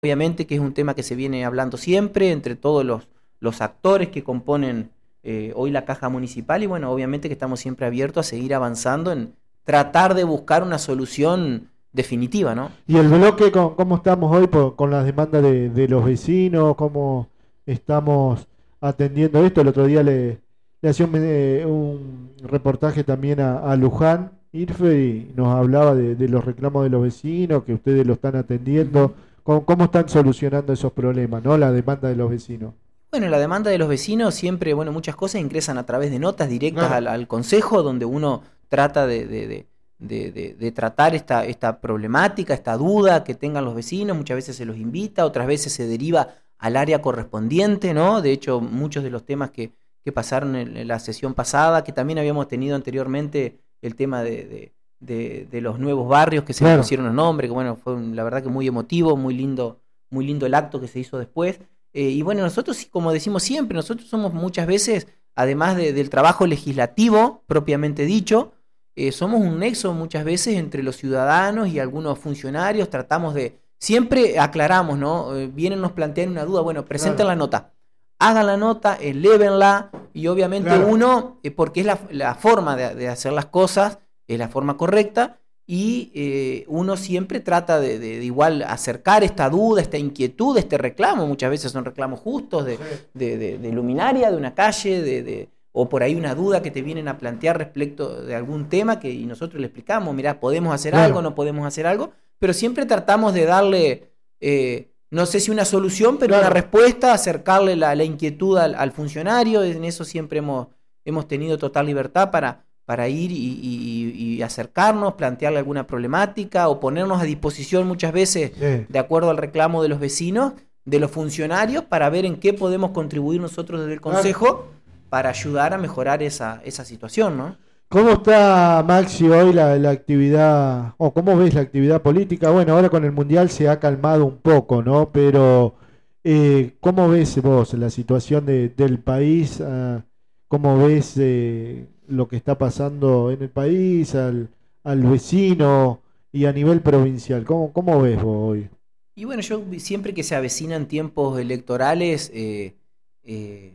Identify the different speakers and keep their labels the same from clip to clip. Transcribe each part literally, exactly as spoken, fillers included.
Speaker 1: obviamente que es un tema que se viene hablando siempre entre todos los, los actores que componen eh, hoy la caja municipal y bueno, obviamente que estamos siempre abiertos a seguir avanzando en tratar de buscar una solución definitiva, ¿no?
Speaker 2: ¿Y el bloque, con, cómo estamos hoy por, con las demandas de, de los vecinos? ¿Cómo estamos atendiendo esto? El otro día le, le hacía un, eh, un reportaje también a, a Luján Irfe y nos hablaba de, de los reclamos de los vecinos, que ustedes lo están atendiendo. Uh-huh. ¿Cómo, cómo están solucionando esos problemas, ¿no? La demanda de los vecinos.
Speaker 1: Bueno, la demanda de los vecinos siempre, bueno, muchas cosas ingresan a través de notas directas claro. al, al consejo, donde uno trata de, de, de, de, de, de tratar esta, esta problemática, esta duda que tengan los vecinos. Muchas veces se los invita, otras veces se deriva al área correspondiente, ¿no? De hecho, muchos de los temas que, que pasaron en la sesión pasada, que también habíamos tenido anteriormente el tema de, de, de, de los nuevos barrios que se claro. le pusieron los nombres, que bueno, fue un, la verdad que muy emotivo, muy lindo, muy lindo el acto que se hizo después. Eh, y bueno, nosotros, como decimos siempre, nosotros somos muchas veces, además de, del trabajo legislativo propiamente dicho, eh, somos un nexo muchas veces entre los ciudadanos y algunos funcionarios, tratamos de, siempre aclaramos, ¿no? Eh, vienen, nos plantean una duda, bueno, presenten claro. la nota, hagan la nota, elévenla, y obviamente claro. uno, eh, porque es la, la forma de, de hacer las cosas, es la forma correcta, y eh, uno siempre trata de, de, de igual acercar esta duda, esta inquietud, este reclamo, muchas veces son reclamos justos de, sí. de, de, de luminaria, de una calle, de, de, o por ahí una duda que te vienen a plantear respecto de algún tema que y nosotros le explicamos, mirá, podemos hacer claro. algo, no podemos hacer algo, pero siempre tratamos de darle, eh, no sé si una solución, pero claro. una respuesta, acercarle la, la inquietud al, al funcionario, en eso siempre hemos, hemos tenido total libertad para... para ir y, y, y acercarnos, plantearle alguna problemática o ponernos a disposición muchas veces, sí. de acuerdo al reclamo de los vecinos, de los funcionarios, para ver en qué podemos contribuir nosotros desde el Consejo claro. para ayudar a mejorar esa, esa situación, ¿no?
Speaker 2: ¿Cómo está, Maxi, hoy la, la actividad, o cómo ves la actividad política? Bueno, ahora con el Mundial se ha calmado un poco, ¿no? Pero, eh, ¿cómo ves vos la situación de, del país? Uh, ¿Cómo ves... Eh, lo que está pasando en el país, al, al vecino y a nivel provincial? ¿Cómo, cómo ves vos hoy?
Speaker 1: Y bueno, yo siempre que se avecinan tiempos electorales, eh, eh,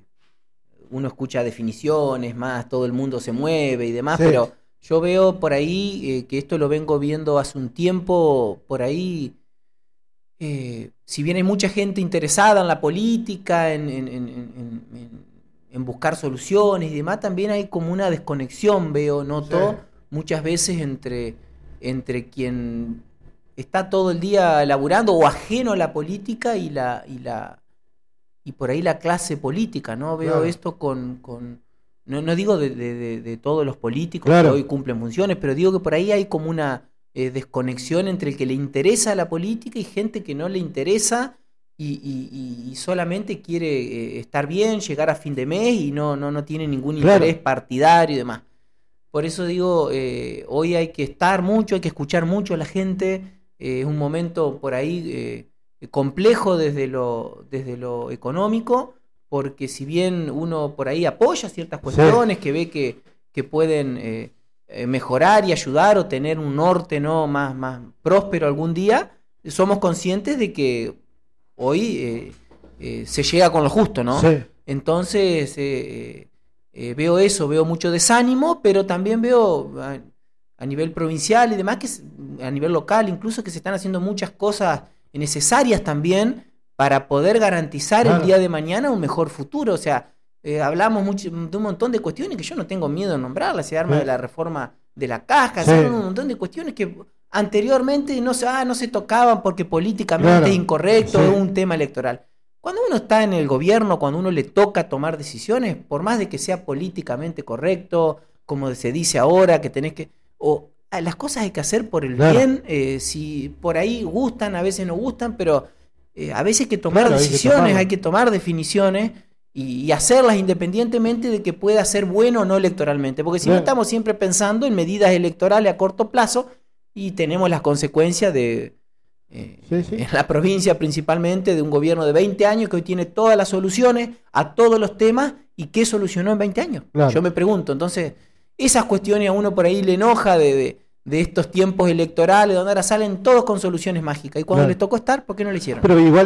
Speaker 1: uno escucha definiciones más, todo el mundo se mueve y demás, sí. pero yo veo por ahí, eh, que esto lo vengo viendo hace un tiempo, por ahí, eh, si bien hay mucha gente interesada en la política, en... en, en, en, en en buscar soluciones y demás, también hay como una desconexión, veo, noto, sí. muchas veces entre, entre quien está todo el día laburando o ajeno a la política y la y la y por ahí la clase política, ¿no? Veo claro. esto con, con no, no digo de, de, de, de todos los políticos claro. que hoy cumplen funciones, pero digo que por ahí hay como una eh, desconexión entre el que le interesa la política y gente que no le interesa. Y, y, y solamente quiere eh, estar bien, llegar a fin de mes y no, no, no tiene ningún claro. interés partidario y demás. Por eso digo, eh, hoy hay que estar mucho, hay que escuchar mucho a la gente. Eh, es un momento por ahí eh, complejo desde lo, desde lo económico, porque si bien uno por ahí apoya ciertas cuestiones sí. que ve que, que pueden eh, mejorar y ayudar o tener un norte, ¿no? más, más próspero algún día, somos conscientes de que hoy eh, eh, se llega con lo justo, ¿no? Sí. Entonces eh, eh, veo eso, veo mucho desánimo, pero también veo a, a nivel provincial y demás, que a nivel local incluso, que se están haciendo muchas cosas necesarias también para poder garantizar claro. el día de mañana un mejor futuro. O sea, eh, hablamos mucho, de un montón de cuestiones que yo no tengo miedo de nombrarlas, se arma sí. de la reforma de la caja, sí. se arma un montón de cuestiones que... anteriormente no se, ah, no se tocaban porque políticamente claro, es incorrecto, sí. es un tema electoral. Cuando uno está en el gobierno, cuando uno le toca tomar decisiones, por más de que sea políticamente correcto, como se dice ahora, que tenés que... o ah, las cosas hay que hacer por el claro. bien, eh, si por ahí gustan, a veces no gustan, pero eh, a veces hay que tomar claro, decisiones, hay que, hay que tomar definiciones y, y hacerlas independientemente de que pueda ser bueno o no electoralmente. Porque si claro. no estamos siempre pensando en medidas electorales a corto plazo, y tenemos las consecuencias de, eh, sí, sí. en la provincia principalmente, de un gobierno de veinte años que hoy tiene todas las soluciones a todos los temas. ¿Y qué solucionó en veinte años? Claro. Yo me pregunto. Entonces, esas cuestiones a uno por ahí le enoja de, de, de estos tiempos electorales, donde ahora salen todos con soluciones mágicas. Y cuando
Speaker 2: Claro.
Speaker 1: les tocó estar, ¿por qué no lo hicieron?
Speaker 2: Pero igual